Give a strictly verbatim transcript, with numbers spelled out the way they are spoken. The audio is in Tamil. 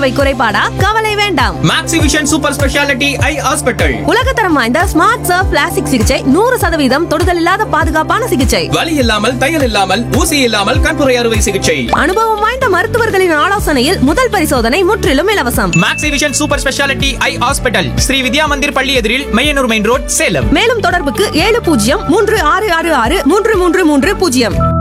பார்வை குறைபாடா? கவலை வேண்டாம். மேக்ஸிவிஷன் சூப்பர் ஸ்பெஷாலிட்டி ஐ ஹாஸ்பிட்டல். உலகத்தரம் வாய்ந்த ஸ்மார்ட் சர்ஃப் பிளாஸ்டிக் சிகிச்சை, நூறு சதவீதம் தொடுதல் இல்லாத பாதுகாப்பான சிகிச்சை, வலி இல்லாமல், தையல் இல்லாமல், ஊசி இல்லாமல் கண்புரை அறுவை சிகிச்சை. அனுபவம் வாய்ந்த மருத்துவர்களின் ஆலோசனையில் முதல் பரிசோதனை முற்றிலும் இலவசம். மேக்ஸிவிஷன் சூப்பர் ஸ்பெஷாலிட்டி ஐ ஹாஸ்பிட்டல், ஸ்ரீ வித்யா மந்திர் பள்ளி எதிரில், மையனூர் மெயின் ரோட், சேலம். மேலும் தொடர்புக்கு ஏழு பூஜ்ஜியம் மூன்று ஆறு ஆறு ஆறு மூன்று மூன்று மூன்று பூஜ்ஜியம்.